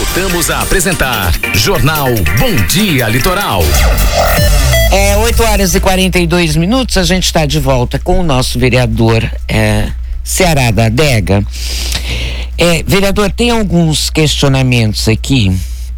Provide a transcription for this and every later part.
Voltamos a apresentar Jornal Bom Dia Litoral. 8h42, a gente está de volta com o nosso vereador Ceará da Adega. Vereador, tem alguns questionamentos aqui.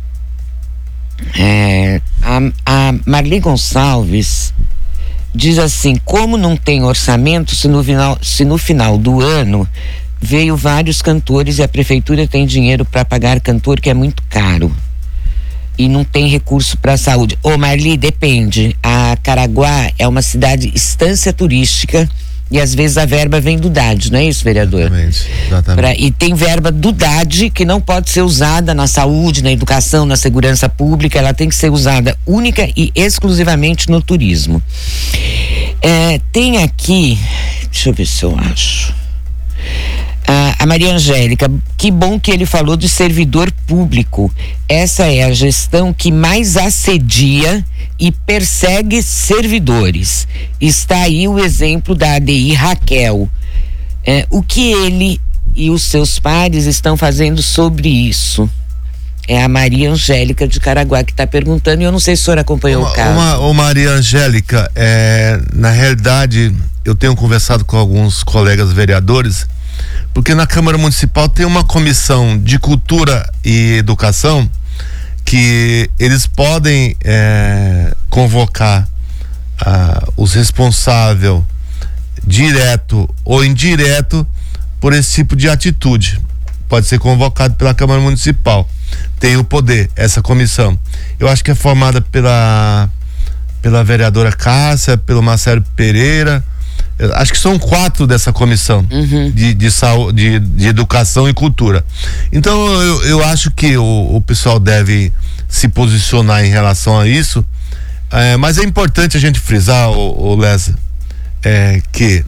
A Marli Gonçalves diz assim: como não tem orçamento se no final do ano veio vários cantores e a prefeitura tem dinheiro para pagar cantor que é muito caro e não tem recurso para a saúde? Ô Marli, depende. A Caraguá é uma cidade estância turística e às vezes a verba vem do DAD, não é isso, vereador? Exatamente. E tem verba do DAD que não pode ser usada na saúde, na educação, na segurança pública, ela tem que ser usada única e exclusivamente no turismo. Tem aqui, deixa eu ver se eu acho. A Maria Angélica, que bom que ele falou de servidor público. Essa é a gestão que mais assedia e persegue servidores. Está aí o exemplo da ADI Raquel. O que ele e os seus pares estão fazendo sobre isso? É a Maria Angélica de Caraguá que está perguntando, e eu não sei se o senhor acompanhou o caso. Maria Angélica, na realidade, eu tenho conversado com alguns colegas vereadores, porque na Câmara Municipal tem uma comissão de cultura e educação que eles podem convocar os responsáveis direto ou indireto por esse tipo de atitude. Pode ser convocado pela Câmara Municipal. Tem o poder, essa comissão. Eu acho que é formada pela vereadora Cássia, pelo Marcelo Pereira. Acho que são 4 dessa comissão de saúde, de educação e cultura. Então eu acho que o pessoal deve se posicionar em relação a isso. Mas é importante a gente frisar, Lesa, que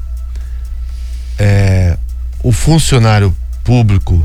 o funcionário público,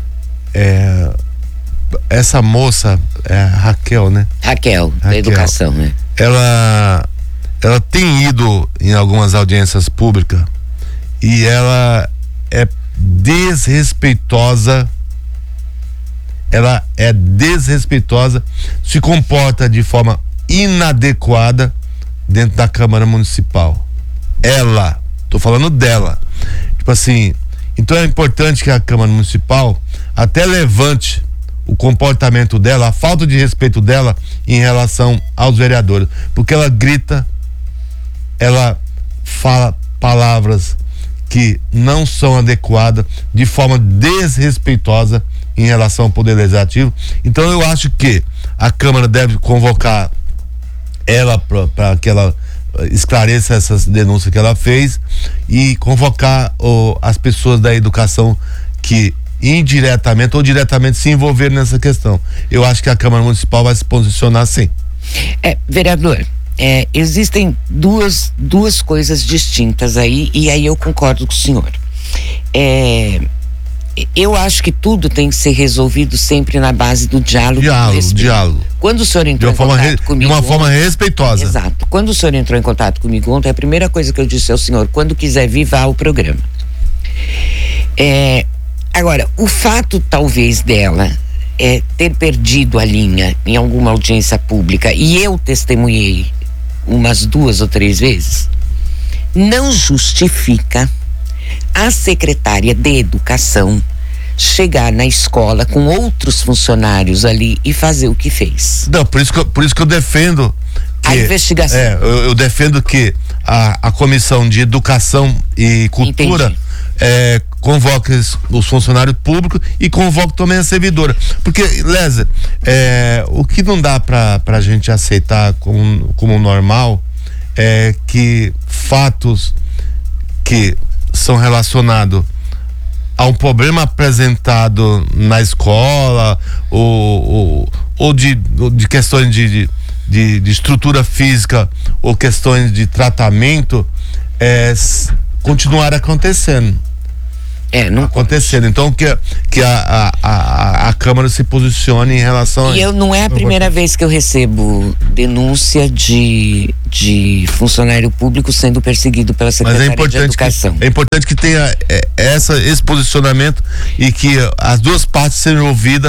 essa moça, Raquel, né? Raquel, da educação, né? Ela tem ido em algumas audiências públicas e ela é desrespeitosa. Ela é desrespeitosa, se comporta de forma inadequada dentro da Câmara Municipal. Tô falando dela. Tipo assim, então é importante que a Câmara Municipal até levante o comportamento dela, a falta de respeito dela em relação aos vereadores, porque ela grita, ela fala palavras que não são adequadas, de forma desrespeitosa em relação ao Poder Legislativo. Então eu acho que a Câmara deve convocar ela para que ela esclareça essas denúncias que ela fez e convocar as pessoas da educação que indiretamente ou diretamente se envolveram nessa questão. Eu acho que a Câmara Municipal vai se posicionar sim. Vereador, existem duas coisas distintas aí, e aí eu concordo com o senhor. Eu acho que tudo tem que ser resolvido sempre na base do diálogo. Diálogo. Quando o senhor entrou em contato comigo... De uma forma respeitosa. Exato. Quando o senhor entrou em contato comigo ontem, a primeira coisa que eu disse ao senhor: quando quiser vir, vá ao programa. Agora, o fato talvez dela ter perdido a linha em alguma audiência pública, e eu testemunhei umas 2 ou 3 vezes, não justifica a secretária de educação chegar na escola com outros funcionários ali e fazer o que fez. Não, por isso que eu defendo a investigação. Eu defendo que a comissão de educação e cultura convoque os funcionários públicos e convoque também a servidora, porque, Lesa, o que não dá pra gente aceitar como normal é que fatos que são relacionados a um problema apresentado na escola ou de questões de estrutura física ou questões de tratamento continuar acontecendo. Não acontecendo. Então que a Câmara se posicione em relação a... E não é a primeira vez que eu recebo denúncia de funcionário público sendo perseguido pela Secretaria de Educação. É importante que tenha esse posicionamento e que as duas partes sejam ouvidas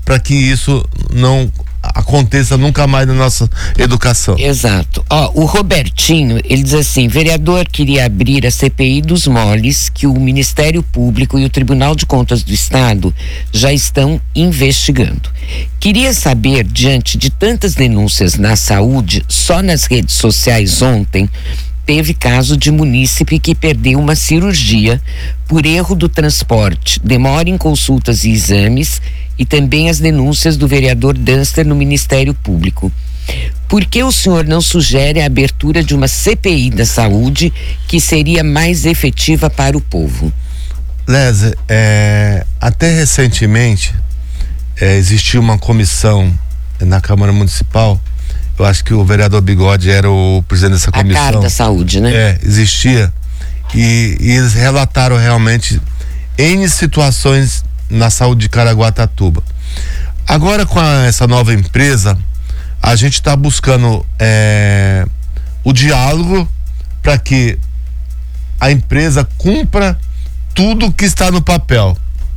para que isso não aconteça nunca mais na nossa educação. Exato. O Robertinho, ele diz assim: vereador queria abrir a CPI dos moles que o Ministério Público e o Tribunal de Contas do Estado já estão investigando. Queria saber, diante de tantas denúncias na saúde, só nas redes sociais ontem teve caso de munícipe que perdeu uma cirurgia por erro do transporte, demora em consultas e exames, e também as denúncias do vereador Danster no Ministério Público. Por que o senhor não sugere a abertura de uma CPI da saúde que seria mais efetiva para o povo? Lésia, até recentemente existiu uma comissão na Câmara Municipal. Eu acho que o vereador Bigode era o presidente dessa comissão. A cara da saúde, né? Existia. E eles relataram realmente N situações na saúde de Caraguatatuba. Agora, com essa nova empresa, a gente está buscando o diálogo para que a empresa cumpra tudo que está no papel.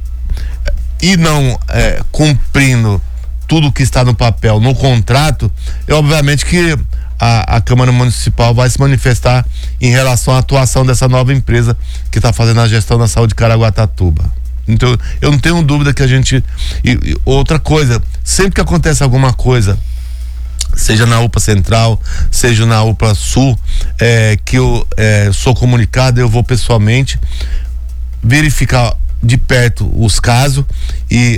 E não cumprindo tudo que está no papel, no contrato, obviamente que a Câmara Municipal vai se manifestar em relação à atuação dessa nova empresa que está fazendo a gestão da saúde de Caraguatatuba. Então, eu não tenho dúvida que a gente... E outra coisa, sempre que acontece alguma coisa, seja na UPA Central, seja na UPA Sul, que eu sou comunicado, eu vou pessoalmente verificar de perto os casos, e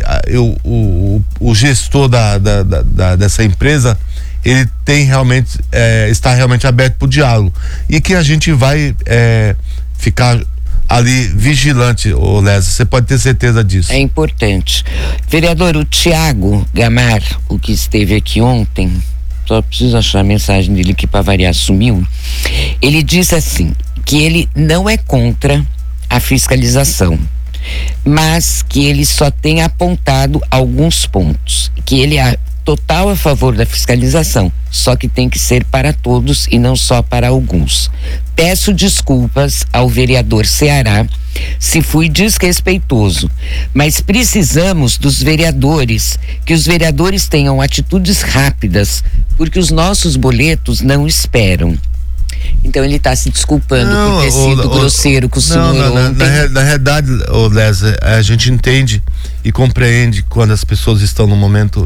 o gestor dessa empresa, ele tem realmente está realmente aberto para o diálogo, e que a gente vai ficar ali vigilante, Lésia, você pode ter certeza disso. É importante. Vereador, o Tiago Gamar, o que esteve aqui ontem, só preciso achar a mensagem dele que para variar sumiu, ele disse assim, que ele não é contra a fiscalização, mas que ele só tem apontado alguns pontos, que ele é total a favor da fiscalização, só que tem que ser para todos e não só para alguns. Peço desculpas ao vereador Ceará se fui desrespeitoso, mas precisamos dos vereadores, que os vereadores tenham atitudes rápidas, porque os nossos boletos não esperam. Então ele está se desculpando por ter sido grosseiro com o senhor ontem. Na realidade, Lésia, a gente entende e compreende quando as pessoas estão num momento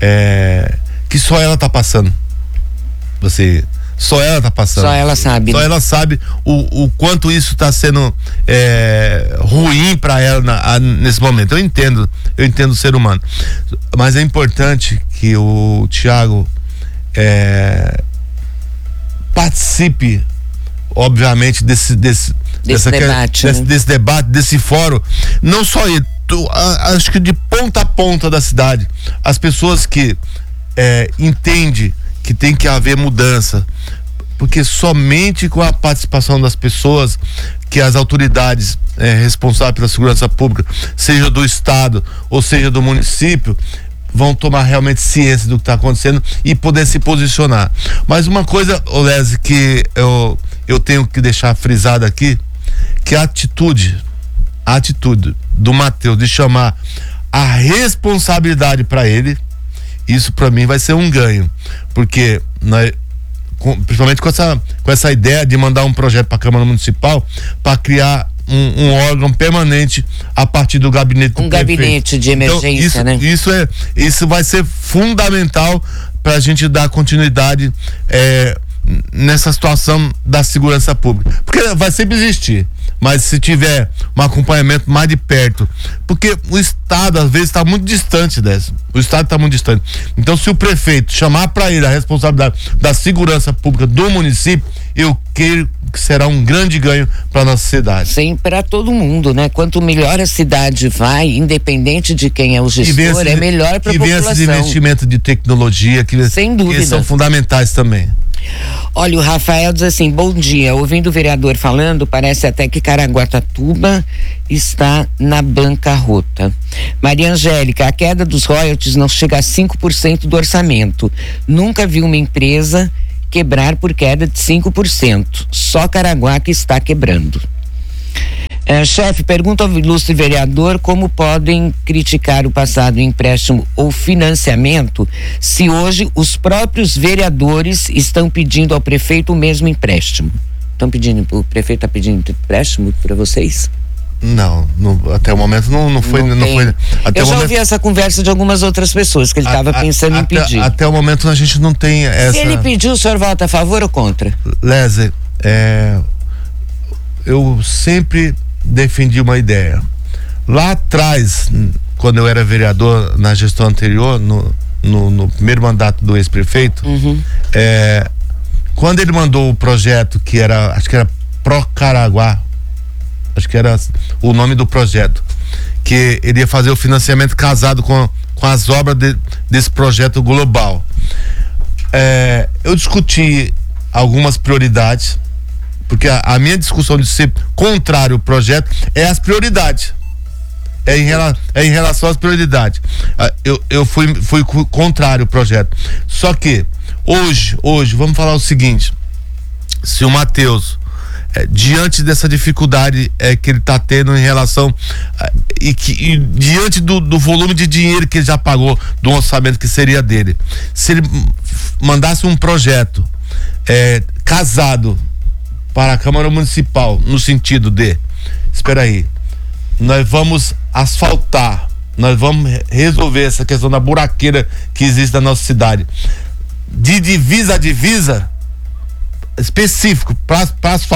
que só ela está passando. Só ela está passando. Só ela sabe. Só ela sabe o quanto isso está sendo ruim para ela nesse momento. Eu entendo o ser humano. Mas é importante que o Tiago participe, obviamente, desse debate, né? desse debate, desse fórum. Não só ele, acho que de ponta a ponta da cidade, as pessoas que entendem que tem que haver mudança, porque somente com a participação das pessoas que as autoridades responsáveis pela segurança pública, seja do estado ou seja do município, vão tomar realmente ciência do que está acontecendo e poder se posicionar. Mas uma coisa, Lésia, que eu tenho que deixar frisado aqui, que a atitude do Matheus de chamar a responsabilidade para ele, isso para mim vai ser um ganho, porque principalmente com essa ideia de mandar um projeto para a Câmara Municipal para criar um órgão permanente a partir do gabinete do prefeito. Gabinete de emergência, então, né? Isso vai ser fundamental para a gente dar continuidade nessa situação da segurança pública, porque vai sempre existir, mas se tiver um acompanhamento mais de perto, porque o estado às vezes está muito distante dessa, então se o prefeito chamar para ele a responsabilidade da segurança pública do município, eu creio que será um grande ganho para nossa cidade. Sim, para todo mundo, né? Quanto melhor a cidade vai, independente de quem é o gestor, é melhor para a população. E vem esses investimentos de tecnologia sem dúvida, que são fundamentais também. Olha, o Rafael diz assim: bom dia, ouvindo o vereador falando, parece até que Caraguatatuba está na bancarrota. Maria Angélica, a queda dos royalties não chega a 5% do orçamento. Nunca vi uma empresa quebrar por queda de 5%. Só Caraguá que está quebrando. Chefe, pergunta ao ilustre vereador como podem criticar o passado empréstimo ou financiamento se hoje os próprios vereadores estão pedindo ao prefeito o mesmo empréstimo. O prefeito está pedindo empréstimo para vocês? Não, até o momento não foi. Até eu já ouvi essa conversa de algumas outras pessoas que ele estava pensando em pedir. Até o momento a gente não tem essa. Se ele pediu, o senhor vota a favor ou contra? Lésia, eu sempre defendi uma ideia. Lá atrás, quando eu era vereador na gestão anterior, no primeiro mandato do ex-prefeito, quando ele mandou o projeto acho que era Pro Caraguá, acho que era o nome do projeto, que ele ia fazer o financiamento casado com as obras desse projeto global. Eu discuti algumas prioridades, porque a minha discussão de ser contrário ao projeto é as prioridades. É em relação às prioridades. Eu fui contrário ao projeto. Só que hoje, vamos falar o seguinte: se o Matheus, diante dessa dificuldade que ele está tendo em relação e diante do volume de dinheiro que ele já pagou do orçamento que seria dele, se ele mandasse um projeto casado para a Câmara Municipal, no sentido de, espera aí, nós vamos asfaltar, nós vamos resolver essa questão da buraqueira que existe na nossa cidade, de divisa a divisa, específico para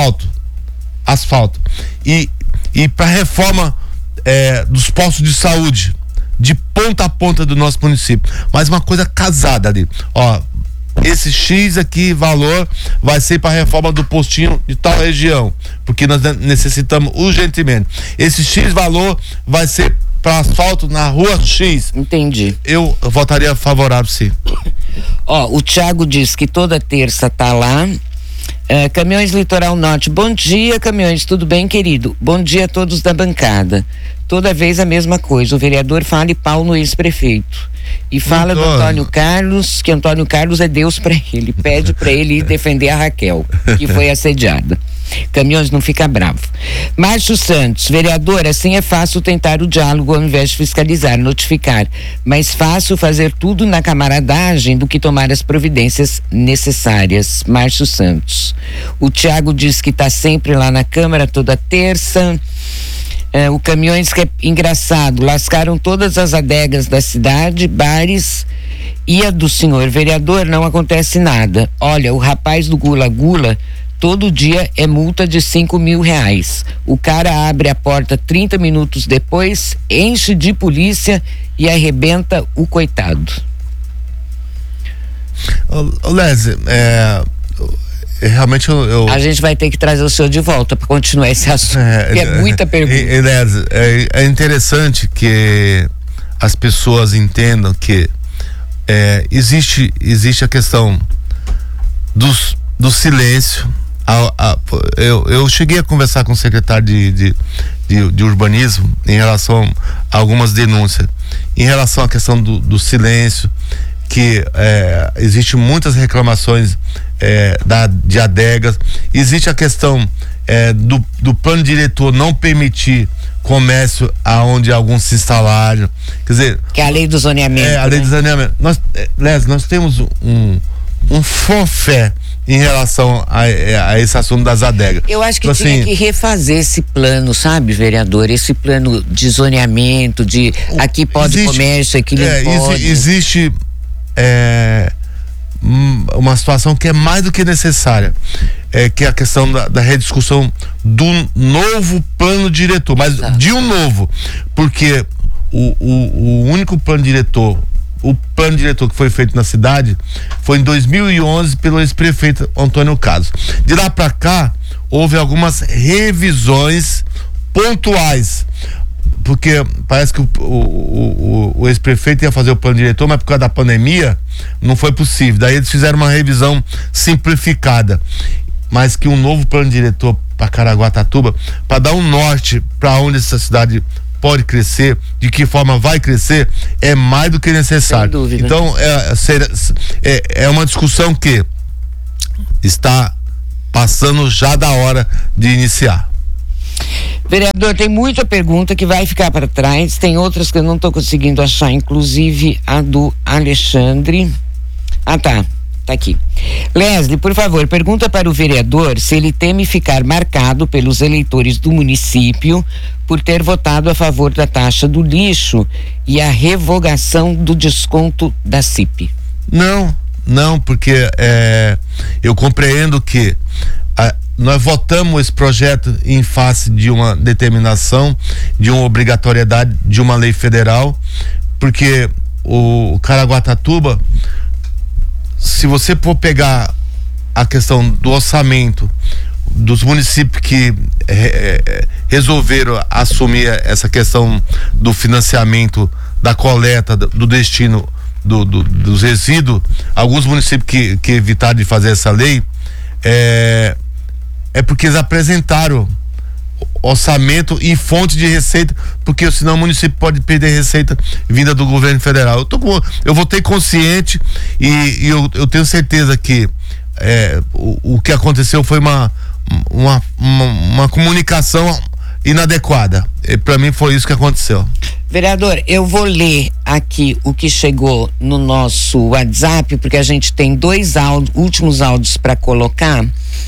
asfalto e para reforma dos postos de saúde de ponta a ponta do nosso município, mas uma coisa casada ali, esse X aqui, valor, vai ser para a reforma do postinho de tal região, porque nós necessitamos urgentemente. Esse X valor vai ser para asfalto na rua X. Entendi. Eu votaria favorável, sim. O Thiago diz que toda terça tá lá. Caminhões Litoral Norte, bom dia, Caminhões, tudo bem, querido? Bom dia a todos da bancada. Toda vez a mesma coisa, o vereador fala e pau no ex-prefeito. E fala do Antônio Carlos, que Antônio Carlos é Deus para ele, pede para ele ir defender a Raquel, que foi assediada. Caminhões, não fica bravo. Márcio Santos, vereador, assim é fácil tentar o diálogo ao invés de fiscalizar, notificar. Mais fácil fazer tudo na camaradagem do que tomar as providências necessárias. Márcio Santos. O Tiago diz que está sempre lá na Câmara toda terça. O Caminhões, que é engraçado, lascaram todas as adegas da cidade, bares, e a do senhor vereador não acontece nada. Olha, o rapaz do Gula Gula, todo dia é multa de R$5.000. O cara abre a porta 30 minutos depois, enche de polícia e arrebenta o coitado. Lésia, realmente a gente vai ter que trazer o senhor de volta para continuar esse assunto, porque é muita pergunta. É interessante que as pessoas entendam que existe a questão do silêncio. Eu cheguei a conversar com o secretário de urbanismo em relação a algumas denúncias, em relação à questão do silêncio, que existe muitas reclamações de adegas, existe a questão do plano diretor não permitir comércio aonde alguns se instalaram, quer dizer, que é a lei do zoneamento. A lei do zoneamento. Nós temos um forfé em relação a esse assunto das adegas. Eu acho que tinha que refazer esse plano, sabe, vereador? Esse plano de zoneamento, de aqui pode comércio, aqui não pode. Existe uma situação que é mais do que necessária, que é a questão da rediscussão do novo plano diretor, mas de um novo, porque o único plano diretor, o plano diretor que foi feito na cidade foi em 2011 pelo ex-prefeito Antônio Carlos. De lá para cá houve algumas revisões pontuais, porque parece que o ex-prefeito ia fazer o plano diretor, mas por causa da pandemia não foi possível. Daí eles fizeram uma revisão simplificada, mas que um novo plano diretor para Caraguatatuba, para dar um norte para onde essa cidade pode crescer, de que forma vai crescer, é mais do que necessário. Sem dúvida. Então é uma discussão que está passando já da hora de iniciar. Vereador, tem muita pergunta que vai ficar para trás, tem outras que eu não estou conseguindo achar, inclusive a do Alexandre. Tá aqui. Leslie, por favor, pergunta para o vereador se ele teme ficar marcado pelos eleitores do município por ter votado a favor da taxa do lixo e a revogação do desconto da CIP. Não, porque eu compreendo que nós votamos esse projeto em face de uma determinação, de uma obrigatoriedade de uma lei federal, porque o Caraguatatuba, se você for pegar a questão do orçamento dos municípios que resolveram assumir essa questão do financiamento, da coleta, do destino dos resíduos, alguns municípios que evitaram de fazer essa lei, é porque eles apresentaram orçamento e fonte de receita, porque senão o município pode perder receita vinda do governo federal. Eu votei consciente e eu tenho certeza que o que aconteceu foi uma comunicação inadequada. Para mim foi isso que aconteceu. Vereador, eu vou ler aqui o que chegou no nosso WhatsApp, porque a gente tem dois últimos áudios para colocar.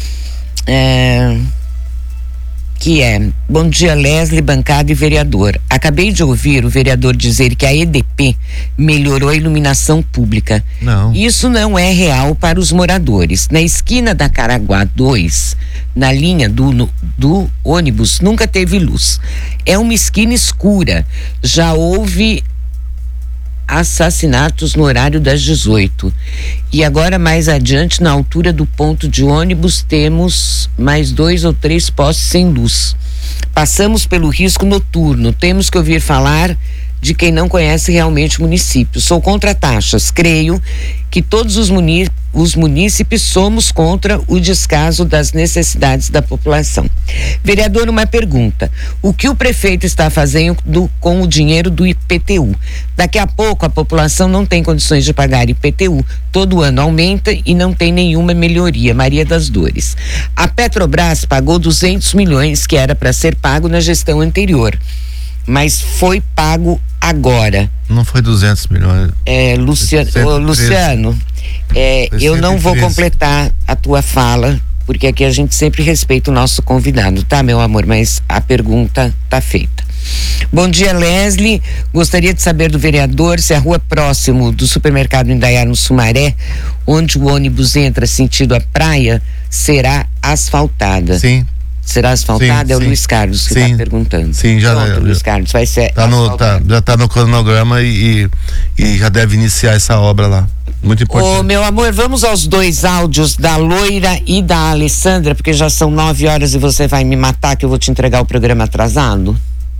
Que é: bom dia, Leslie, bancada e vereador. Acabei de ouvir o vereador dizer que a EDP melhorou a iluminação pública. Não. Isso não é real para os moradores. Na esquina da Caraguá 2, na linha do ônibus, nunca teve luz. É uma esquina escura. Já houve assassinatos no horário das 18. E agora, mais adiante, na altura do ponto de ônibus, temos mais 2 ou 3 postes sem luz. Passamos pelo risco noturno. Temos que ouvir falar de quem não conhece realmente o município. Sou contra taxas. Creio que todos os munícipes somos contra o descaso das necessidades da população. Vereador, uma pergunta: o que o prefeito está fazendo com o dinheiro do IPTU? Daqui a pouco a população não tem condições de pagar IPTU. Todo ano aumenta e não tem nenhuma melhoria. Maria das Dores. A Petrobras pagou 200 milhões que era para ser pago na gestão anterior, mas foi pago agora. Não foi 200 milhões. Luciano, eu não vou completar a tua fala, porque aqui a gente sempre respeita o nosso convidado, tá, meu amor? Mas a pergunta tá feita. Bom dia, Leslie. Gostaria de saber do vereador se a rua próximo do supermercado Indaiá, no Sumaré, onde o ônibus entra sentido a praia, será asfaltada. Sim. Será asfaltada? Sim, é o Luiz Carlos que está perguntando. Sim, já. Pronto, Luiz Carlos, vai ser já está no cronograma e já deve iniciar essa obra lá. Muito importante. Ô, meu amor, vamos aos dois áudios da Loira e da Alessandra, porque já são 9 horas e você vai me matar que eu vou te entregar o programa atrasado.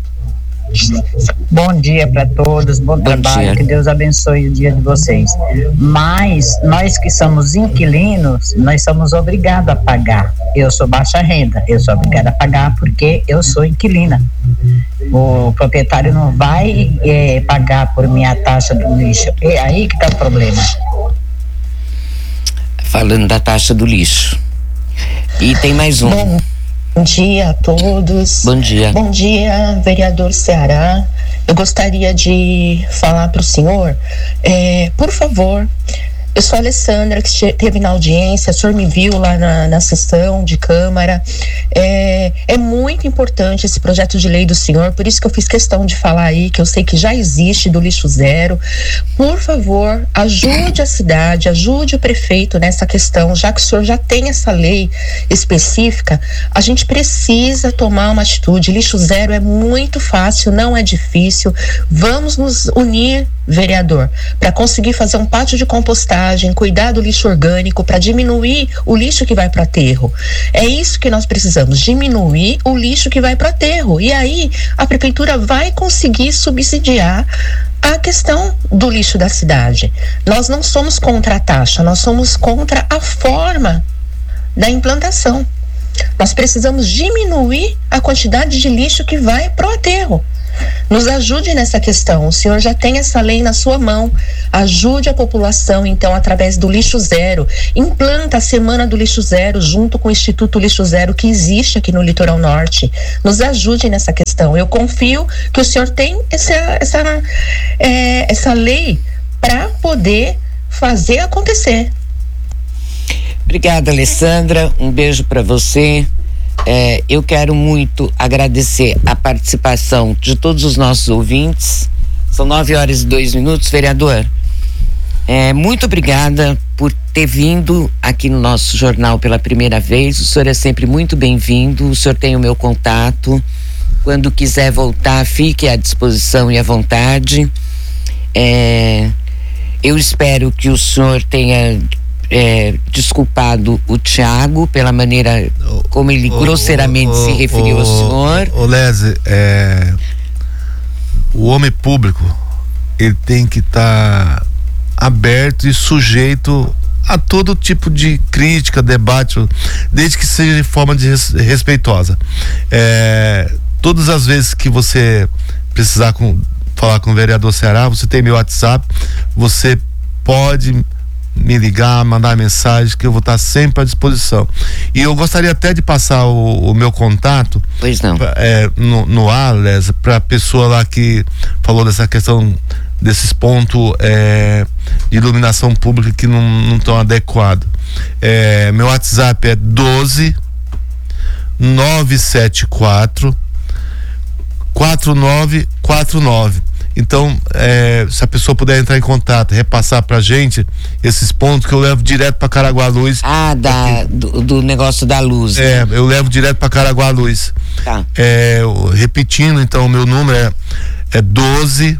Bom dia para todos, bom trabalho, dia. Que Deus abençoe o dia de vocês. Mas nós que somos inquilinos, nós somos obrigados a pagar. Eu sou baixa renda, eu sou obrigada a pagar porque eu sou inquilina. O proprietário não vai pagar por minha taxa do lixo. É aí que está o problema. Falando da taxa do lixo. E tem mais um. Bom dia a todos. Bom dia. Bom dia, vereador Ceará. Eu gostaria de falar para o senhor, por favor, eu sou a Alessandra, que esteve na audiência, o senhor me viu lá na sessão de Câmara. É muito importante esse projeto de lei do senhor, por isso que eu fiz questão de falar aí, que eu sei que já existe do lixo zero. Por favor, ajude a cidade, ajude o prefeito nessa questão, já que o senhor já tem essa lei específica, a gente precisa tomar uma atitude. Lixo zero é muito fácil, não é difícil. Vamos nos unir, vereador, para conseguir fazer um pátio de compostagem, cuidar do lixo orgânico, para diminuir o lixo que vai para aterro. É isso que nós precisamos, diminuir o lixo que vai para aterro. E aí a prefeitura vai conseguir subsidiar a questão do lixo da cidade. Nós não somos contra a taxa, nós somos contra a forma da implantação. Nós precisamos diminuir a quantidade de lixo que vai para o aterro. nos ajude nessa questão. O senhor já tem essa lei na sua mão. Ajude a população, então, através do Lixo Zero. Implanta a Semana do Lixo Zero junto com o Instituto Lixo Zero que existe aqui no Litoral Norte. Nos ajude nessa questão. Eu confio que o senhor tem essa lei para poder fazer acontecer. Obrigada, Alessandra. Um beijo para você. Eu quero muito agradecer a participação de todos os nossos ouvintes. São 9h02, vereador. Muito obrigada por ter vindo aqui no nosso jornal pela primeira vez. O senhor é sempre muito bem-vindo. O senhor tem o meu contato. Quando quiser voltar, fique à disposição e à vontade. Eu espero que o senhor tenha desculpado o Thiago pela maneira como ele grosseiramente se referiu ao senhor. Lese, o homem público, ele tem que estar aberto e sujeito a todo tipo de crítica, debate, desde que seja de forma respeitosa. Todas as vezes que você precisar falar com o vereador Ceará, você tem meu WhatsApp, você pode me ligar, mandar mensagem, que eu vou estar sempre à disposição. E eu gostaria até de passar o meu contato. Pois não. No ar, para a pessoa lá que falou dessa questão desses pontos de iluminação pública que não estão adequados. Meu WhatsApp é 12 974 4949. Então, se a pessoa puder entrar em contato, repassar pra gente esses pontos que eu levo direto pra Caraguá-Luz. Do negócio da luz. Né? Eu levo direto pra Caraguá-Luz. Tá. Repetindo, então, o meu número é 12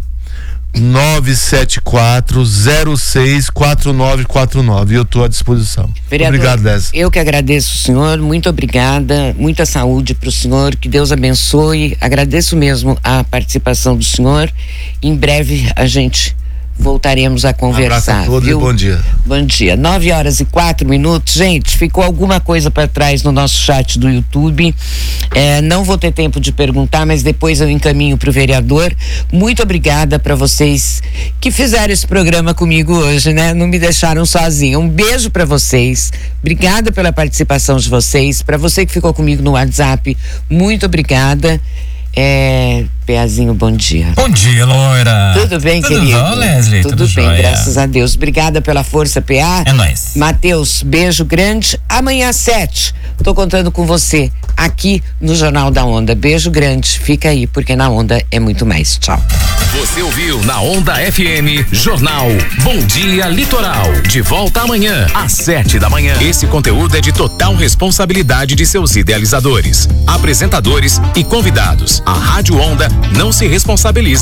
974 06 4949. Eu estou à disposição. Vereador, obrigado, Lésia. Eu que agradeço o senhor, muito obrigada, muita saúde para o senhor, que Deus abençoe. Agradeço mesmo a participação do senhor. Em breve a gente voltaremos a conversar. Um abraço a todos, viu? E bom dia. Bom dia. 9h04. Gente, ficou alguma coisa para trás no nosso chat do YouTube. Não vou ter tempo de perguntar, mas depois eu encaminho para o vereador. Muito obrigada para vocês que fizeram esse programa comigo hoje, né? Não me deixaram sozinha. Um beijo para vocês. Obrigada pela participação de vocês. Para você que ficou comigo no WhatsApp, muito obrigada. Peazinho, bom dia. Bom dia, Loira. Tudo bem, querido? Tudo bom, Leslie? Tudo bem, jóia. graças a Deus. Obrigada pela força, PA. É nóis. Matheus, beijo grande. Amanhã às 7, tô contando com você aqui no Jornal da Onda. Beijo grande. Fica aí, porque na Onda é muito mais. Tchau. Você ouviu na Onda FM Jornal Bom Dia Litoral. De volta amanhã às 7 da manhã. Esse conteúdo é de total responsabilidade de seus idealizadores, apresentadores e convidados. A Rádio Onda não se responsabiliza